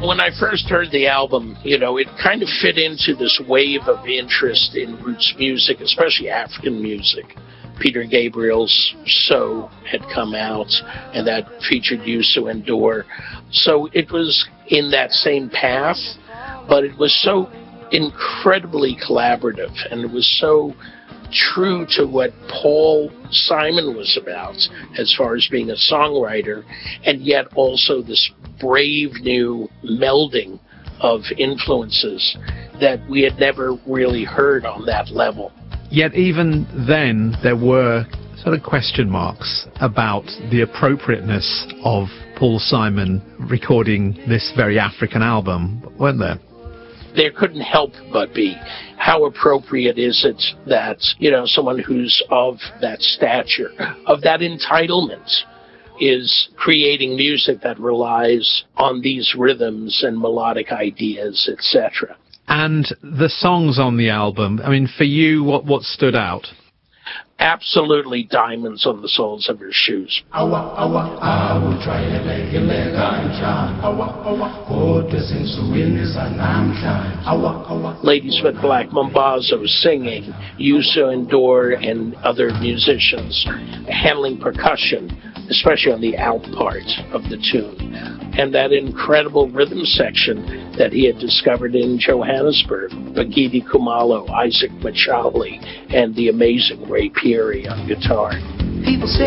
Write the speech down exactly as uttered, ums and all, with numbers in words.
When I first heard the album, you know, it kind of fit into this wave of interest in roots music, especially African music. Peter Gabriel's So had come out, and that featured Youssou N'Dour. So it was in that same path, but it was so incredibly collaborative, and it was so true to what Paul Simon was about as far as being a songwriter, and yet also this brave new melding of influences that we had never really heard on that level. Yet even then, there were sort of question marks about the appropriateness of Paul Simon recording this very African album, weren't there? There couldn't help but be. How appropriate is it that, you know, someone who's of that stature, of that entitlement, is creating music that relies on these rhythms and melodic ideas, et cetera. And the songs on the album, I mean, for you, what, what stood out? Absolutely Diamonds on the Soles of Your Shoes. Ladysmith Black Mambazo singing, Youssou N'Dour and other musicians handling percussion, especially on the out part of the tune. And that incredible rhythm section that he had discovered in Johannesburg, Bagidi Kumalo, Isaac Machali, and the amazing Ray Peary on guitar. People say